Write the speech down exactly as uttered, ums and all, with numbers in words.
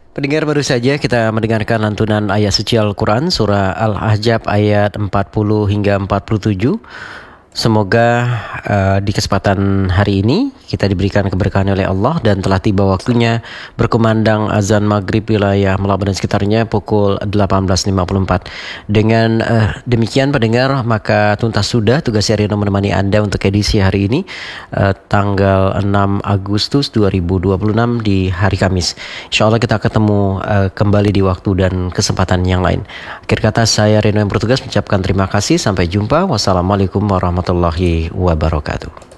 Pendengar, baru saja kita mendengarkan lantunan ayat suci Al-Quran surah Al-Ahzab ayat empat puluh hingga empat puluh tujuh. Semoga uh, di kesempatan hari ini kita diberikan keberkahan oleh Allah dan telah tiba waktunya berkumandang azan maghrib wilayah Melaba dan sekitarnya pukul delapan belas lima puluh empat. Dengan uh, demikian pendengar, maka tuntas sudah tugas Rino menemani Anda untuk edisi hari ini, uh, tanggal enam Agustus dua ribu dua puluh enam di hari Kamis. Insya Allah kita ketemu uh, kembali di waktu dan kesempatan yang lain. Akhir kata, saya Rino yang bertugas mengucapkan terima kasih. Sampai jumpa. Wassalamualaikum warahmatullahi wabarakatuh.